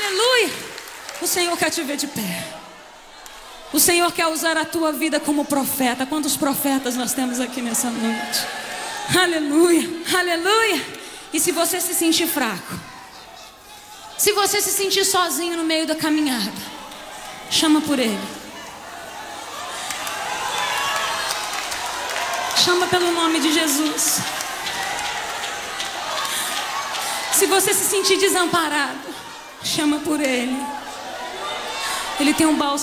Aleluia. O Senhor quer te ver de pé. O Senhor quer usar a tua vida como profeta. Quantos profetas nós temos aqui nessa noite? Aleluia, aleluia. E se você se sentir fraco, se você se sentir sozinho no meio da caminhada, chama por Ele. Chama pelo nome de Jesus. Se você se sentir desamparado, chama por Ele. Ele tem um bálsamo